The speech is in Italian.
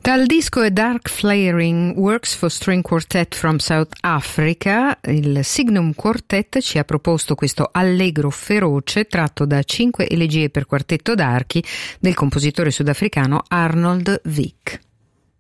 Dal disco A Dark Flaring Works for String Quartet from South Africa, il Signum Quartet ci ha proposto questo allegro feroce tratto da 5 elegie per quartetto d'archi del compositore sudafricano Arnold Wick.